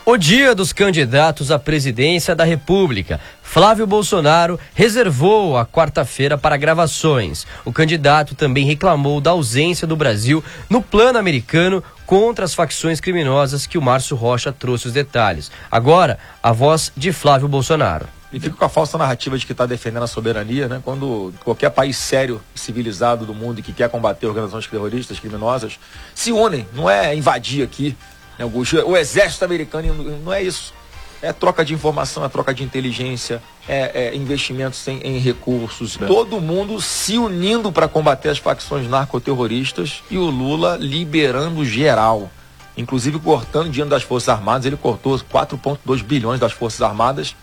O dia dos candidatos à presidência da República. Flávio Bolsonaro reservou a quarta-feira para gravações. O candidato também reclamou da ausência do Brasil no plano americano contra as facções criminosas que o Márcio Rocha trouxe os detalhes. Agora, a voz de Flávio Bolsonaro. E fica com a falsa narrativa de que está defendendo a soberania, né? Quando qualquer país sério e civilizado do mundo e que quer combater organizações terroristas, criminosas, se unem, não é invadir aqui. O exército americano não é isso. É troca de informação, é troca de inteligência, é investimentos em recursos. Todo mundo se unindo para combater as facções narcoterroristas e o Lula liberando geral. Inclusive cortando dinheiro das Forças Armadas. Ele cortou 4,2 bilhões das Forças Armadas.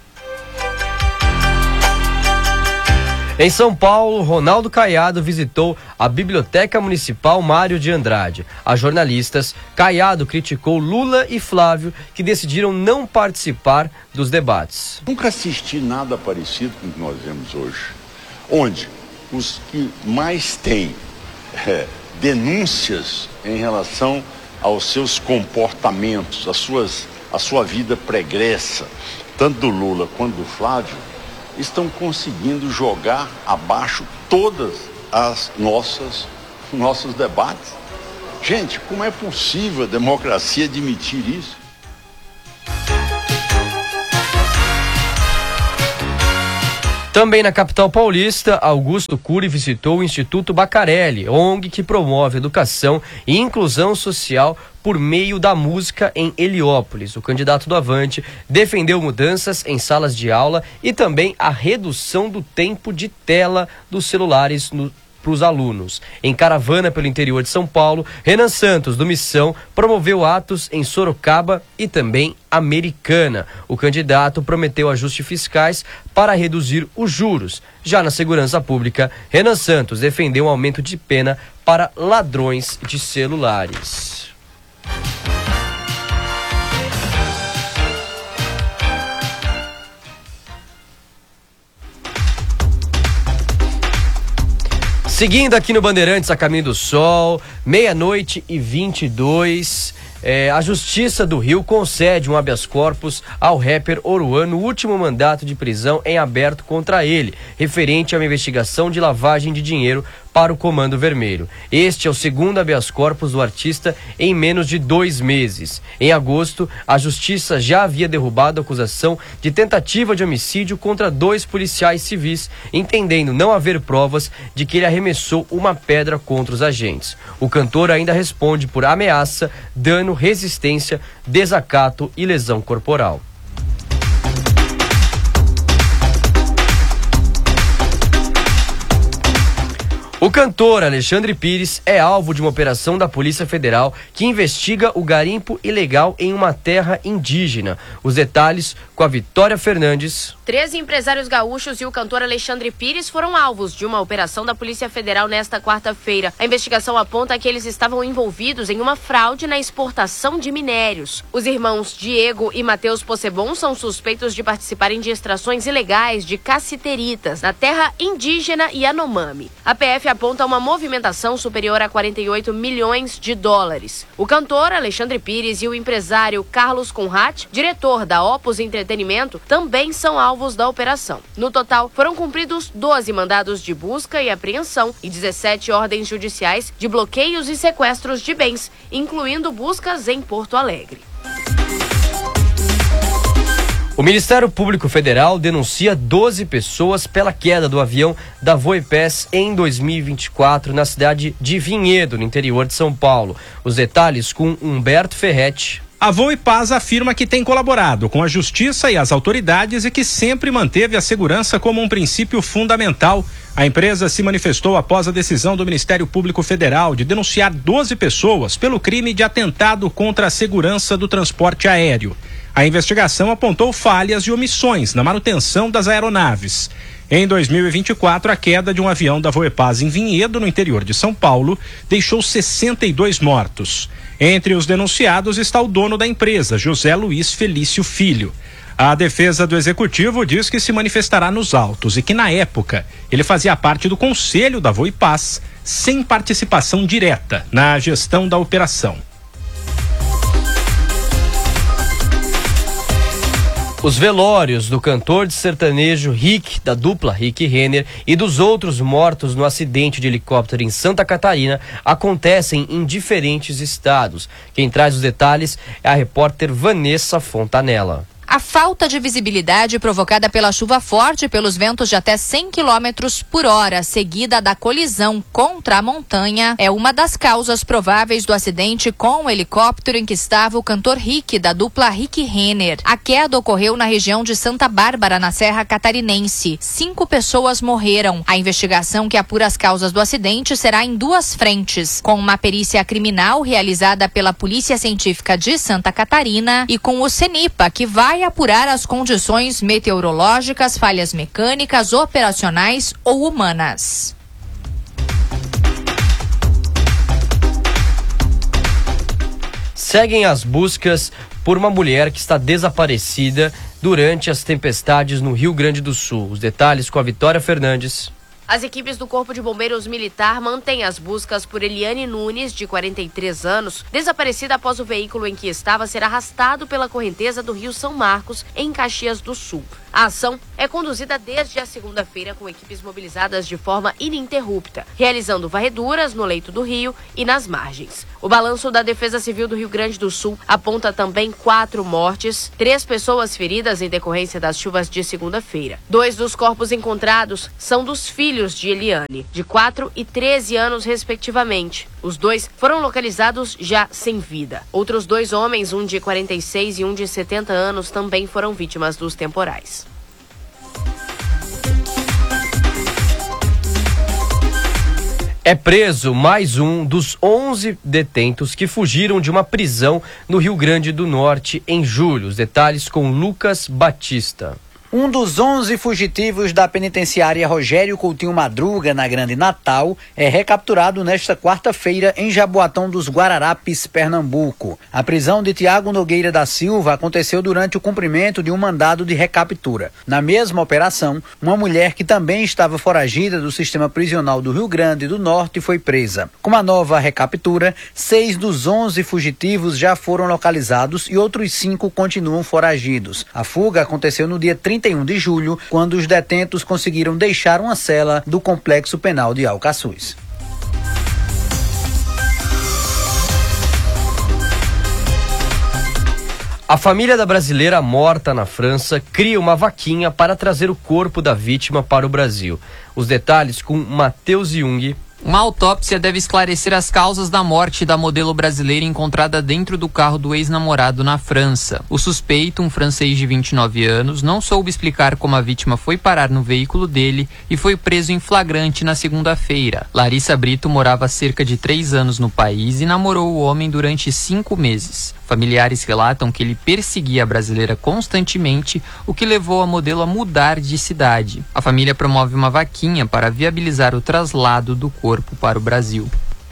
Em São Paulo, Ronaldo Caiado visitou a Biblioteca Municipal Mário de Andrade. A jornalistas, Caiado criticou Lula e Flávio, que decidiram não participar dos debates. Nunca assisti nada parecido com o que nós vemos hoje, onde os que mais têm denúncias em relação aos seus comportamentos, a sua vida pregressa, tanto do Lula quanto do Flávio, estão conseguindo jogar abaixo todas as nossos debates. Gente, como é possível a democracia admitir isso? Também na capital paulista, Augusto Cury visitou o Instituto Bacarelli, ONG que promove educação e inclusão social por meio da música em Heliópolis. O candidato do Avante defendeu mudanças em salas de aula e também a redução do tempo de tela dos celulares para os alunos. Em caravana pelo interior de São Paulo, Renan Santos, do Missão, promoveu atos em Sorocaba e também Americana. O candidato prometeu ajustes fiscais para reduzir os juros. Já na segurança pública, Renan Santos defendeu um aumento de pena para ladrões de celulares. Seguindo aqui no Bandeirantes, a caminho do sol, 00:22, a Justiça do Rio concede um habeas corpus ao rapper Oruan no último mandato de prisão em aberto contra ele, referente a uma investigação de lavagem de dinheiro para o Comando Vermelho. Este é o segundo habeas corpus do artista em menos de 2 meses. Em agosto, a Justiça já havia derrubado a acusação de tentativa de homicídio contra 2 policiais civis, entendendo não haver provas de que ele arremessou uma pedra contra os agentes. O cantor ainda responde por ameaça, dano, resistência, desacato e lesão corporal. O cantor Alexandre Pires é alvo de uma operação da Polícia Federal que investiga o garimpo ilegal em uma terra indígena. Os detalhes com a Vitória Fernandes. 13 empresários gaúchos e o cantor Alexandre Pires foram alvos de uma operação da Polícia Federal nesta quarta-feira. A investigação aponta que eles estavam envolvidos em uma fraude na exportação de minérios. Os irmãos Diego e Matheus Possebon são suspeitos de participarem de extrações ilegais de cassiteritas na terra indígena Yanomami. A PF aponta uma movimentação superior a 48 milhões de dólares. O cantor Alexandre Pires e o empresário Carlos Conrad, diretor da Opus Entretenimento, também são alvos da operação. No total, foram cumpridos 12 mandados de busca e apreensão e 17 ordens judiciais de bloqueios e sequestros de bens, incluindo buscas em Porto Alegre. O Ministério Público Federal denuncia 12 pessoas pela queda do avião da Voipaz em 2024 na cidade de Vinhedo, no interior de São Paulo. Os detalhes com Humberto Ferretti. A Voipaz afirma que tem colaborado com a Justiça e as autoridades e que sempre manteve a segurança como um princípio fundamental. A empresa se manifestou após a decisão do Ministério Público Federal de denunciar 12 pessoas pelo crime de atentado contra a segurança do transporte aéreo. A investigação apontou falhas e omissões na manutenção das aeronaves. Em 2024, a queda de um avião da Voipaz em Vinhedo, no interior de São Paulo, deixou 62 mortos. Entre os denunciados está o dono da empresa, José Luiz Felício Filho. A defesa do executivo diz que se manifestará nos autos e que, na época, ele fazia parte do conselho da Voipaz, sem participação direta na gestão da operação. Os velórios do cantor de sertanejo Rick, da dupla Rick e Renner, e dos outros mortos no acidente de helicóptero em Santa Catarina acontecem em diferentes estados. Quem traz os detalhes é a repórter Vanessa Fontanella. A falta de visibilidade provocada pela chuva forte e pelos ventos de até 100 km por hora, seguida da colisão contra a montanha, é uma das causas prováveis do acidente com o helicóptero em que estava o cantor Rick, da dupla Rick e Renner. A queda ocorreu na região de Santa Bárbara, na Serra Catarinense. 5 pessoas morreram. A investigação que apura as causas do acidente será em 2 frentes, com uma perícia criminal realizada pela Polícia Científica de Santa Catarina e com o CENIPA, que vai apurar as condições meteorológicas, falhas mecânicas, operacionais ou humanas. Seguem as buscas por uma mulher que está desaparecida durante as tempestades no Rio Grande do Sul. Os detalhes com a Vitória Fernandes. As equipes do Corpo de Bombeiros Militar mantêm as buscas por Eliane Nunes, de 43 anos, desaparecida após o veículo em que estava ser arrastado pela correnteza do Rio São Marcos, em Caxias do Sul. A ação é conduzida desde a segunda-feira com equipes mobilizadas de forma ininterrupta, realizando varreduras no leito do rio e nas margens. O balanço da Defesa Civil do Rio Grande do Sul aponta também 4 mortes, 3 pessoas feridas em decorrência das chuvas de segunda-feira. 2 dos corpos encontrados são dos filhos de Eliane, de 4 e 13 anos respectivamente. Os 2 foram localizados já sem vida. Outros 2 homens, um de 46 e um de 70 anos, também foram vítimas dos temporais. É preso mais um dos 11 detentos que fugiram de uma prisão no Rio Grande do Norte em julho. Os detalhes com Lucas Batista. Um dos 11 fugitivos da penitenciária Rogério Coutinho Madruga, na Grande Natal, é recapturado nesta quarta-feira em Jaboatão dos Guararapes, Pernambuco. A prisão de Tiago Nogueira da Silva aconteceu durante o cumprimento de um mandado de recaptura. Na mesma operação, uma mulher que também estava foragida do sistema prisional do Rio Grande do Norte foi presa. Com a nova recaptura, 6 dos 11 fugitivos já foram localizados e outros 5 continuam foragidos. A fuga aconteceu no dia 31 de julho, quando os detentos conseguiram deixar uma cela do Complexo Penal de Alcaçuz. A família da brasileira morta na França cria uma vaquinha para trazer o corpo da vítima para o Brasil. Os detalhes com Matheus Jung. Uma autópsia deve esclarecer as causas da morte da modelo brasileira encontrada dentro do carro do ex-namorado na França. O suspeito, um francês de 29 anos, não soube explicar como a vítima foi parar no veículo dele e foi preso em flagrante na segunda-feira. Larissa Brito morava há cerca de 3 anos no país e namorou o homem durante 5 meses. Familiares relatam que ele perseguia a brasileira constantemente, o que levou a modelo a mudar de cidade. A família promove uma vaquinha para viabilizar o traslado do corpo para o Brasil.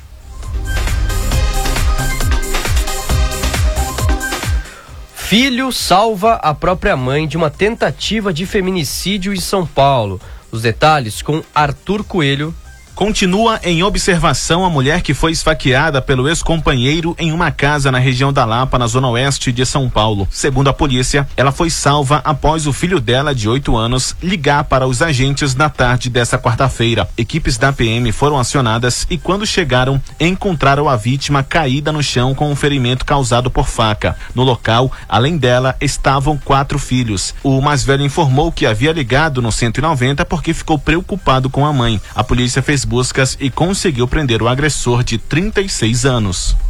Filho salva a própria mãe de uma tentativa de feminicídio em São Paulo. Os detalhes com Arthur Coelho. Continua em observação a mulher que foi esfaqueada pelo ex-companheiro em uma casa na região da Lapa, na zona oeste de São Paulo. Segundo a polícia, ela foi salva após o filho dela, de 8 anos, ligar para os agentes na tarde desta quarta-feira. Equipes da PM foram acionadas e, quando chegaram, encontraram a vítima caída no chão com um ferimento causado por faca. No local, além dela, estavam 4 filhos. O mais velho informou que havia ligado no 190 porque ficou preocupado com a mãe. A polícia fez buscas e conseguiu prender o agressor de 36 anos.